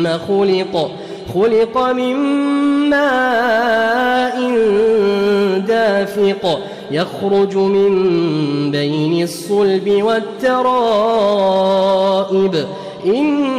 ثم خلق من ماء دافق يخرج من بين الصلب والترائب